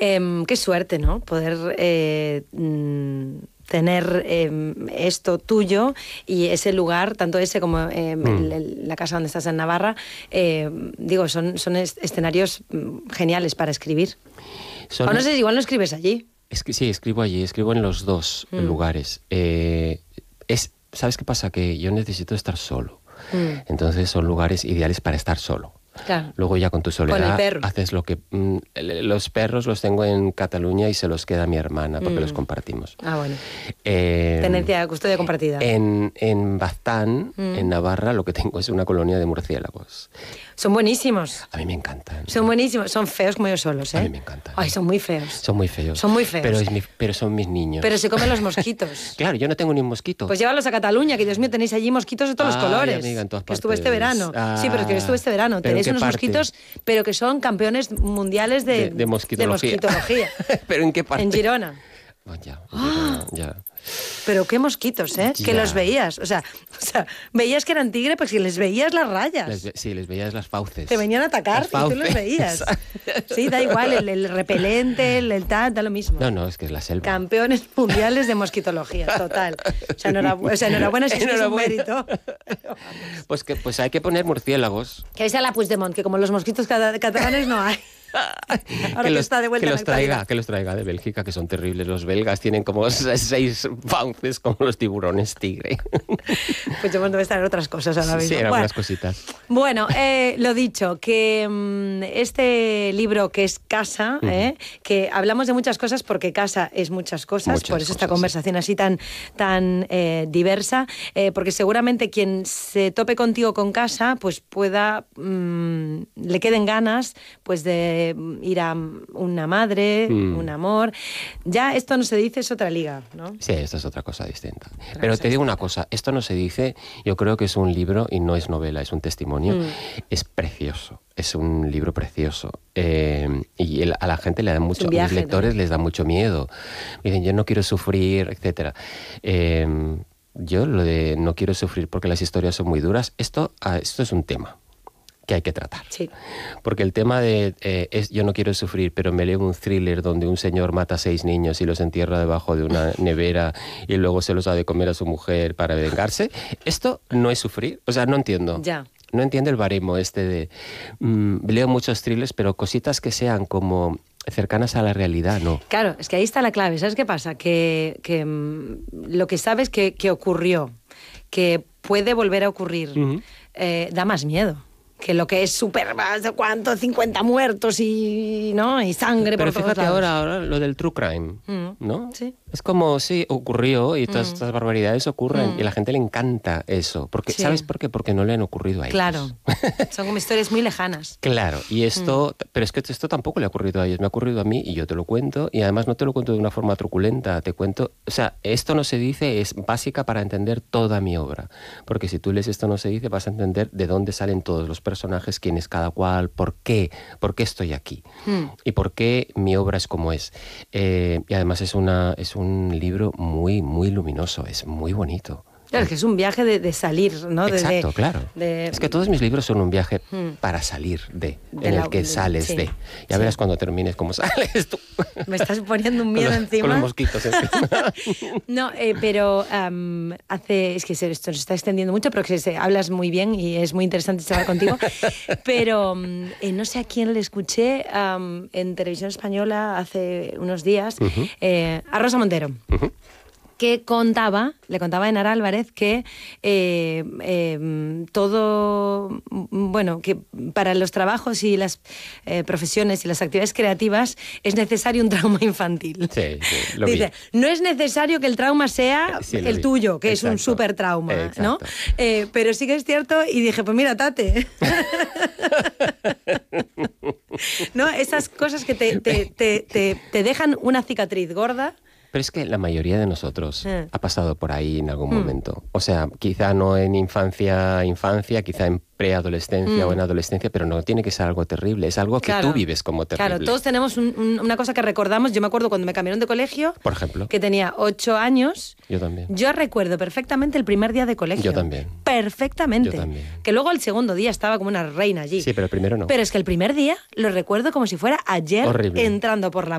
Qué suerte, ¿no? Poder tener esto tuyo y ese lugar, tanto ese como la casa donde estás en Navarra, son escenarios geniales para escribir. O no sé, igual no escribes allí. Sí, escribo allí, escribo en los dos lugares. ¿Sabes qué pasa? Que yo necesito estar solo. Entonces son lugares ideales para estar solo. Claro. Luego ya con tu soledad haces lo que... los perros los tengo en Cataluña y se los queda a mi hermana porque los compartimos. Ah, bueno. Tenencia, custodia compartida. En Baztán, en Navarra, lo que tengo es una colonia de murciélagos. Son buenísimos. A mí me encantan. Son buenísimos. Son feos como ellos solos, ¿eh? A mí me encantan. Ay, son muy feos. Son muy feos. Son muy feos. Pero son mis niños. Pero se comen los mosquitos. Claro, yo no tengo ni un mosquito. Pues llévalos a Cataluña, que Dios mío, tenéis allí mosquitos de todos los colores. Amiga, en todas que estuve este verano. Sí, pero es que estuve este verano. Tenéis unos mosquitos, pero que son campeones mundiales de mosquitología. ¿Pero en qué parte? En Girona. Oh, ya. Pero qué mosquitos, ¿eh? Ya. Que los veías. O sea, veías que eran tigre, pues que les veías las rayas. Les veías las fauces. Te venían a atacar y tú los veías. Sí, da igual, el repelente, el tal, da lo mismo. No, es que es la selva. Campeones mundiales de mosquitología, total. O sea, enhorabuena si es un mérito. Pues hay que poner murciélagos. Que sea la Puigdemont, que como los mosquitos catalanes no hay. Ahora que está de vuelta que los traiga de Bélgica, que son terribles. Los belgas tienen como 6 fauces como los tiburones tigre. Pues yo debe estar en otras cosas ahora mismo. Sí, en algunas cositas. Bueno, lo dicho, que este libro que es Casa, que hablamos de muchas cosas porque casa es muchas cosas, por eso esta conversación así tan diversa, porque seguramente quien se tope contigo con Casa, pues pueda, le queden ganas pues de ir a una madre, un amor. Ya esto no se dice, es otra liga, ¿no? Sí, esto es otra cosa distinta. Pero te digo una cosa, esto no se dice, yo creo que es un libro y no es novela, es un testimonio. Es precioso, es un libro precioso. Y a la gente le da mucho, a mis lectores les da mucho miedo. Dicen, yo no quiero sufrir, etcétera. Yo lo de no quiero sufrir porque las historias son muy duras, esto es un tema que hay que tratar. Sí. Porque el tema de yo no quiero sufrir, pero me leo un thriller donde un señor mata a 6 niños y los entierra debajo de una nevera y luego se los ha de comer a su mujer para vengarse, esto no es sufrir. O sea, no entiendo. Ya. No entiendo el baremo de... leo muchos thrillers, pero cositas que sean como cercanas a la realidad, no. Claro, es que ahí está la clave. ¿Sabes qué pasa? Que lo que sabes que ocurrió, que puede volver a ocurrir, da más miedo que lo que es súper más de cuánto, 50 muertos y sangre por todos lados. Pero fíjate ahora lo del true crime, ¿no? Sí. Es como, sí, ocurrió y todas estas barbaridades ocurren y a la gente le encanta eso. Porque, sí. ¿Sabes por qué? Porque no le han ocurrido a ellos. Claro, son como historias muy lejanas. Claro, y esto, pero es que esto tampoco le ha ocurrido a ellos, me ha ocurrido a mí y yo te lo cuento, y además no te lo cuento de una forma truculenta, te cuento, o sea, esto no se dice, es básica para entender toda mi obra, porque si tú lees esto no se dice, vas a entender de dónde salen todos los personajes, quién es cada cual, por qué estoy aquí, y por qué mi obra es como es. Y además es un libro muy, muy luminoso, es muy bonito. Claro, es que es un viaje de salir, ¿no? Exacto, claro. Es que todos mis libros son un viaje para salir en el que sales de. Ya verás cuando termines cómo sales tú. Me estás poniendo un miedo encima. Con los mosquitos encima. No, pero es que esto se está extendiendo mucho, pero que hablas muy bien y es muy interesante charlar contigo. Pero no sé a quién le escuché en Televisión Española hace unos días, a Rosa Montero. Que le contaba a Ainara Álvarez que todo, bueno, que para los trabajos y las profesiones y las actividades creativas es necesario un trauma infantil. Sí, lo Dice, no es necesario que el trauma sea el tuyo, que es un súper trauma, ¿no? Pero sí que es cierto, y dije, pues mira, Tate. ¿No? Esas cosas que te dejan una cicatriz gorda. Pero es que la mayoría de nosotros ha pasado por ahí en algún momento. O sea, quizá no en infancia, quizá en preadolescencia o en adolescencia, pero no tiene que ser algo terrible. Es algo que tú vives como terrible. Claro, todos tenemos una cosa que recordamos. Yo me acuerdo cuando me cambiaron de colegio, por ejemplo, que tenía 8 años. Yo también. Yo recuerdo perfectamente el primer día de colegio. Yo también. Perfectamente. Yo también. Que luego el segundo día estaba como una reina allí. Sí, pero el primero no. Pero es que el primer día lo recuerdo como si fuera ayer. Horrible. Entrando por la